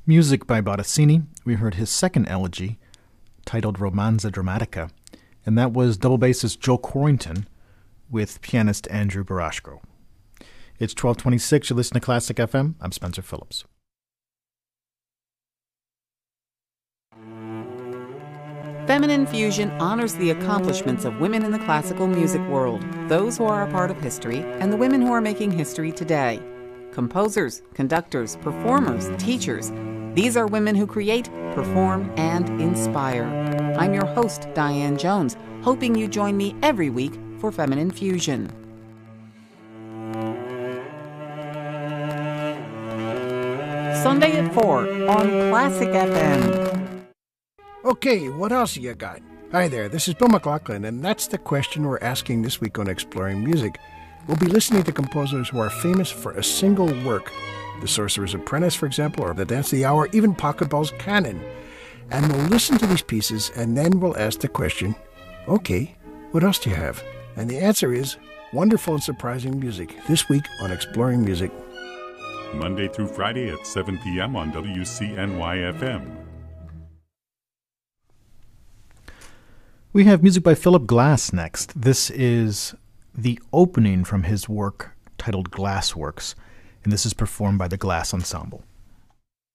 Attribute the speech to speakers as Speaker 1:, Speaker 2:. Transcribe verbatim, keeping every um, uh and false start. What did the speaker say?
Speaker 1: Music by Bottesini. We heard his second elegy, titled Romanza Drammatica, and that was double bassist Joe Corrington with pianist Andrew Barashko. It's twelve twenty-six. You listen to Classic F M. I'm Spencer Phillips.
Speaker 2: Feminine Fusion honors the accomplishments of women in the classical music world, those who are a part of history, and the women who are making history today. Composers, conductors, performers, teachers. These are women who create, perform, and inspire. I'm your host, Diane Jones, hoping you join me every week for Feminine Fusion. Sunday at four on Classic F M.
Speaker 3: Okay, what else you got? Hi there, this is Bill McLaughlin, and that's the question we're asking this week on Exploring Music. We'll be listening to composers who are famous for a single work. The Sorcerer's Apprentice, for example, or The Dance of the Hour, even Pachelbel's Canon. And we'll listen to these pieces, and then we'll ask the question, okay, what else do you have? And the answer is wonderful and surprising music, this week on Exploring Music.
Speaker 4: Monday through Friday at seven p.m. on W C N Y F M.
Speaker 1: We have music by Philip Glass next. This is the opening from his work titled Glassworks, and this is performed by the Glass Ensemble.